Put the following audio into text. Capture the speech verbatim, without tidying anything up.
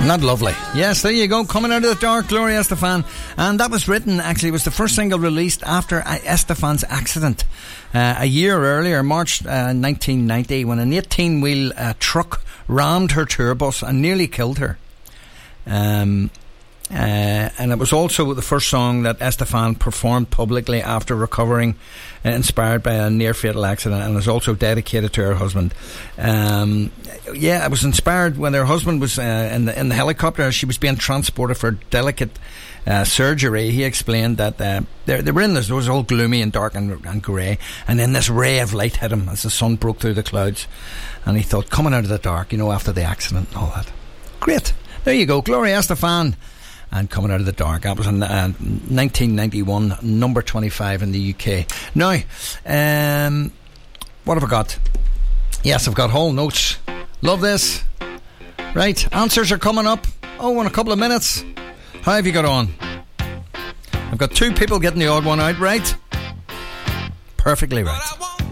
Not lovely. Yes, there you go. Coming Out of the Dark, Gloria Estefan. And that was written, actually, it was the first single released after Estefan's accident. Uh, a year earlier, March uh, nineteen ninety, when an eighteen-wheel uh, truck rammed her tour bus and nearly killed her. Um... Uh, and it was also the first song that Estefan performed publicly after recovering, uh, inspired by a near-fatal accident, and was also dedicated to her husband. Um, yeah, it was inspired when her husband was uh, in the in the helicopter. She was being transported for delicate uh, surgery. He explained that uh, they, they were in this. It was all gloomy and dark and, and grey, and then this ray of light hit him as the sun broke through the clouds, and he thought, coming out of the dark, you know, after the accident and all that. Great. There you go, Gloria Estefan. And Coming Out of the Dark. That was in uh, nineteen ninety-one, number twenty-five in the U K. Now, um, what have I got? Yes, I've got whole notes. Love this. Right, answers are coming up. Oh, in a couple of minutes. How have you got on? I've got two people getting the odd one out, right? Perfectly right.